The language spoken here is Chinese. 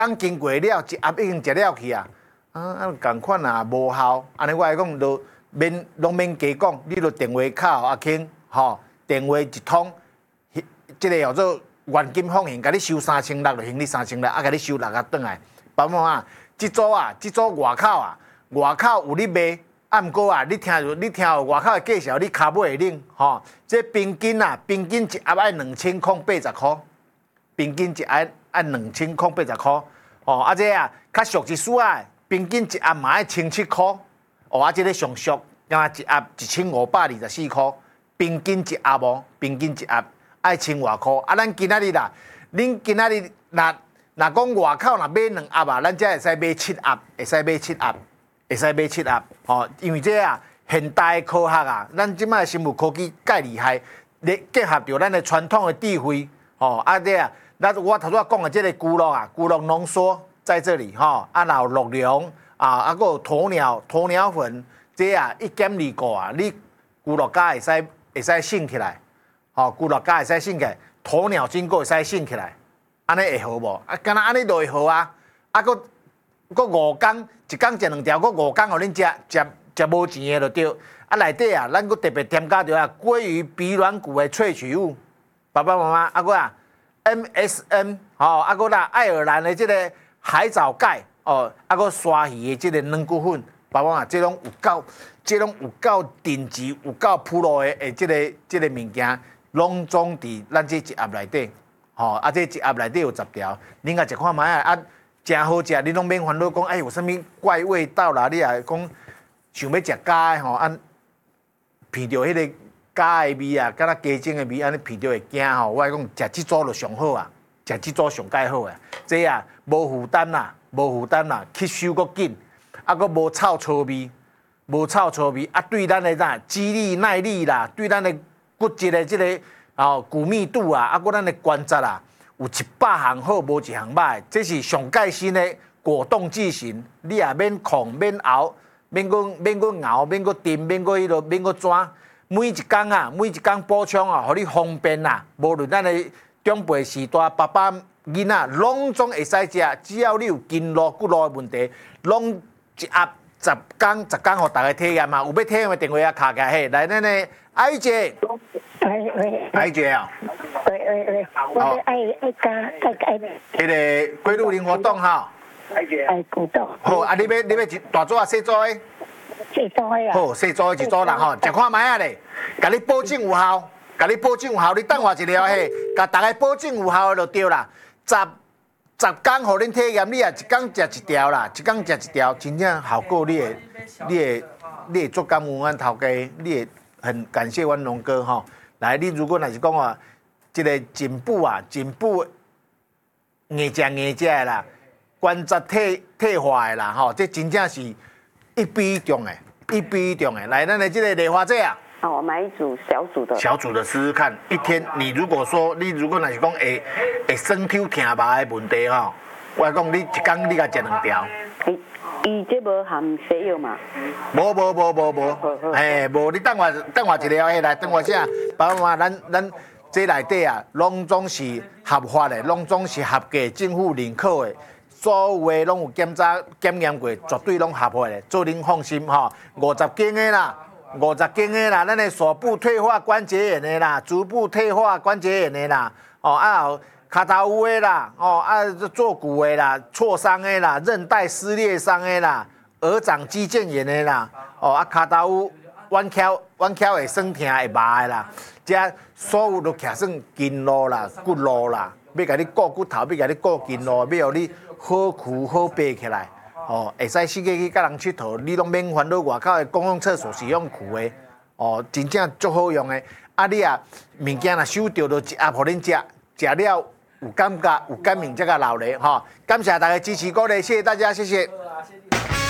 刚经过了，一盒已经食了去啊。共款啊，无效。安尼我来讲，就拢免加讲，你就电话敲阿庆，吼，电话一通，即个叫做现金放行，甲你收3600就行，你3600，啊，甲你收600转来。爸妈啊，即组外口有你卖。啊，毋过啊，你听外口的介绍，你骹尾会冷吼。这平均一盒爱2080块，平均一盒爱2080块。哦，啊这啊，较俗一丝啊，平均一盒嘛爱1700块。哦，啊这个上俗，干一盒1524块，平均一盒哦，平均一盒爱1000外块。啊，咱今仔日啦，恁今仔日若讲外口若买2盒啊，咱才会使买7盒，会使买7盒，吼，因为这啊现代科学啊，咱即摆生物科技介厉害，咧结合着咱的传统的智慧，吼，啊这啊，我头先讲的这个菇肉浓缩在这里，吼，啊然后鹿茸啊，还有鸵鸟粉，这啊1减2个啊，你菇肉加会使醒起来，吼，菇肉加会使醒起来，鸵鸟精个会使醒起来，安尼会好无？啊，敢若安尼就会好啊，啊个5天。一天食2条，搁5天互恁食无钱的就对。啊，内底啊，咱搁特别添加着啊鲑鱼鼻软骨的萃取物，爸爸妈妈，啊搁啊 MSM 吼，啊搁啦爱尔兰的即个海藻钙哦，啊搁鲨鱼的即个软骨粉，爸爸妈妈，这拢有够顶级、有够普罗的即个物件，拢总伫咱这一盒内底。吼，啊这一盒内底有10条，恁甲食看卖啊。真好食，你拢免烦恼讲，哎，有啥物怪味道啦？你也讲想要食咖的吼，按闻到迄个咖的味啊，敢若鸡精的味，安尼闻到会惊吼。我来讲，食即组就上好啊，食即组上介好啊。这啊无负担啦，吸收阁紧，啊阁无臭臭味，啊对咱的啥肌力耐力啦，对咱的骨质的即个骨密度啊，啊阁咱的关节啊。有100项好，无一项歹，这是上盖新的果冻剂型，你也免控、免熬、免阁熬、免阁炖、免阁转，每一工补充啊，互你方便啊。无论咱的长辈时代，爸爸囡仔拢总会使食，只要你有筋络骨络的问题，拢一盒10工，互大家体验嘛。有要体验的电话啊，卡起来嘿，来咱的艾姐，艾姐啊。 我爱加。 迄个龟鹿林活动哈， 活动。 好，啊，你要大组啊，小组的？ 小组的啊。 好，小组的一组人吼，食看卖啊咧，甲你保证有效，你等我一了嘿，甲大家保证有效就对啦。10工互恁体验，你啊一工食1条啦，真正效果你会足感恩阮头家，你会很感谢阮龙哥吼。来，你如果若是讲啊。即个颈部硬食的啦，关节退化的啦，吼，这真正是一比1中的。来，咱的这个梨花姐啊， 好，我买一组小组的试试看。一天，你如果若是讲会酸口疼麻的问题吼，我讲你一工你甲食2条。 伊这无含西药嘛？ 无，无，你等我一了，来等我下，爸爸妈咱。这内底啊，拢总是合法的，拢总是合格政府认可的，所有的拢有检验过，绝对拢合法的，做恁放心吼。50斤的啦，咱的手部退化关节炎的啦，足部退化关节炎的啦，哦啊，脚头有的啦，哦啊，坐骨的啦，挫伤的啦，韧带撕裂伤的啦，耳长肌腱炎的啦，哦啊，脚头弯翘会酸痛会麻的啦。这所有都徛算筋络啦、骨络啦，要甲你顾骨头，要甲你顾筋络，要互你好扶好爬起来，哦，会使四界去甲人佚佗，你拢免烦恼外口的公共厕所是用扶的，哦，真正足好用的。啊，你啊物件若收到，就一盒互恁食，食了有感觉、有感应才甲留咧，吼。感谢大家支持鼓励，谢谢大家，谢谢。